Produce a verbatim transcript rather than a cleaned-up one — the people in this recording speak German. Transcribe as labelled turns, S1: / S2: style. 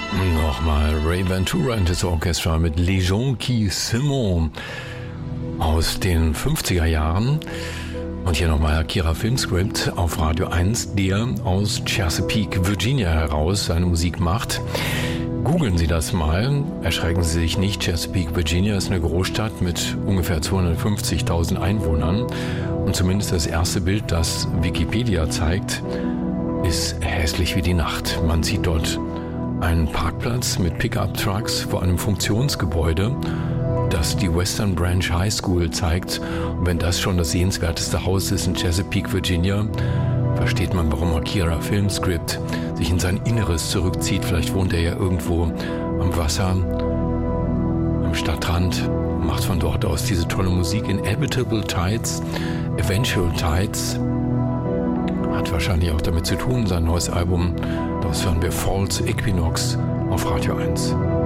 S1: Nochmal Ray Ventura and his Orchestra mit Les Gens qui s'aiment aus den fünfziger Jahren. Und hier nochmal Akira Filmscript auf Radio eins, der aus Chesapeake, Virginia heraus seine Musik macht. Googeln Sie das mal, erschrecken Sie sich nicht. Chesapeake, Virginia ist eine Großstadt mit ungefähr zweihundertfünfzigtausend Einwohnern. Und zumindest das erste Bild, das Wikipedia zeigt, ist hässlich wie die Nacht. Man sieht dort einen Parkplatz mit Pickup-Trucks vor einem Funktionsgebäude, das die Western Branch High School zeigt. Und wenn das schon das sehenswerteste Haus ist in Chesapeake, Virginia, versteht man, warum Akira Filmscript sich in sein Inneres zurückzieht. Vielleicht wohnt er ja irgendwo am Wasser, am Stadtrand, macht von dort aus diese tolle Musik. Inevitable Tides, Eventual Tides, hat wahrscheinlich auch damit zu tun, sein neues Album. Das hören wir, False Equinox auf Radio eins.